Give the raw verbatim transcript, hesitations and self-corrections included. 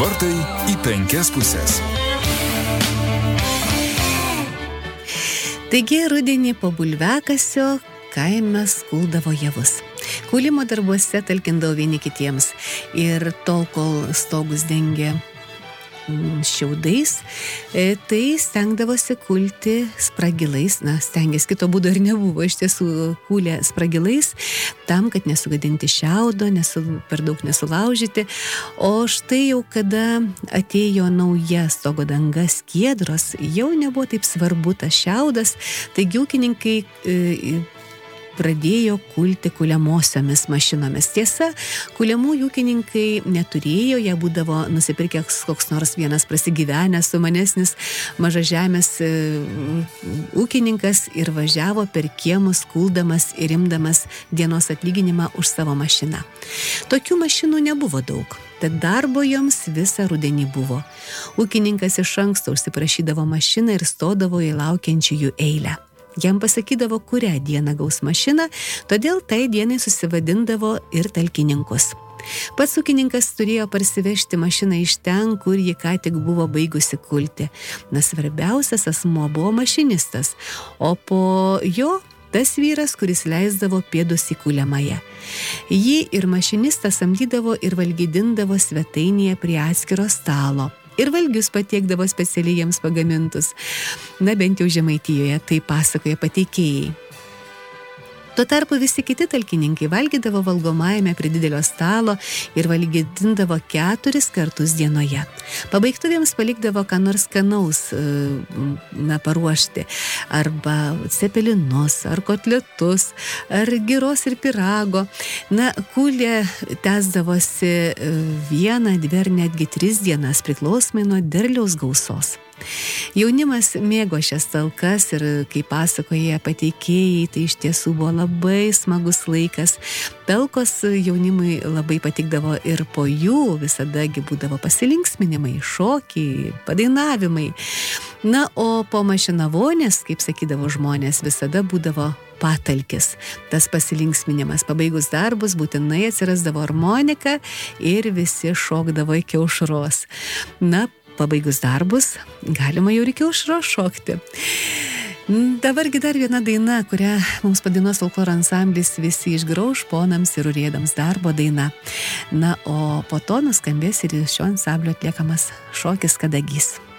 Vartai į penkias pusės. Taigi rudenį po bulviakasio kaime skuldavo javus. Kūlimo darbuose talkindavo vieni kitiems ir tol, kol stogus dengė šiaudais, tai stengdavosi kulti spragilais, na, stengės, kito būdo ir nebuvo, iš tiesų kūlė spragilais, tam, kad nesugadinti šiaudo, nesu, per daug nesulaužyti, o štai jau kada atėjo nauja stogo danga skiedros, jau nebuvo taip svarbu tas šiaudas, taigi ūkininkai e, pradėjo kulti kuliamosiomis mašinomis. Tiesa, kuliamų ūkininkai neturėjo, jie būdavo nusipirkę koks nors vienas prasigyvenęs, sumanesnis mažažemės e, ūkininkas ir važiavo per kiemus kuldamas ir imdamas dienos atlyginimą už savo mašiną. Tokių mašinų nebuvo daug. Tad darbo joms visą rudenį buvo. Ūkininkas iš anksto užsiprašydavo mašiną ir stodavo į laukiančiųjų eilę. Jam pasakydavo, kurią dieną gaus mašiną, todėl tai dienai susivadindavo ir talkininkus. Pats ūkininkas turėjo parsivežti mašiną iš ten, kur ji ką tik buvo baigusi kulti. Na, svarbiausias asmuo buvo mašinistas, o po jo tas vyras, kuris leisdavo pėdus į kuliamąją. Jį ir mašinistą samdydavo ir valgydindavo svetainėje prie atskiro stalo. Ir valgius patiekdavo specialiai jiems pagamintus. Na, bent jau Žemaitijoje tai pasakoja pateikėjai. Tuo tarpu visi kiti talkininkai valgydavo valgomajame prie didelio stalo ir valgydindavo keturis kartus dienoje. Pabaigtuvėms palikdavo ką nors skanaus, na, paruošti, arba cepelinus, ar kotletus, ar giros ir pirago. Na, kūlė tęsdavosi vieną, dvi ar netgi tris dienas, priklausomai nuo derliaus gausos. Jaunimas mėgo šias talkas ir, kaip pasakoja pateikėjai, tai iš tiesų buvo labai smagus laikas. Talkos jaunimui labai patikdavo ir po jų visadagi būdavo pasilinksminimai, šokiai, padainavimai. Na, o po mašinavonės, kaip sakydavo žmonės, visada būdavo patalkis. Tas pasilinksminimas, pabaigus darbus, būtinai atsirasdavo harmonika ir visi šokdavo iki aušros. Na, pabaigus darbus, galima jau reikia aušros šokti. Dabargi dar viena daina, kurią mums padainuos folkloro ansamblis Visi išgrauš ponams ir urėdams darbo daina. Na, o po to nuskambės ir šio ansamblio atliekamas šokis Kadagys.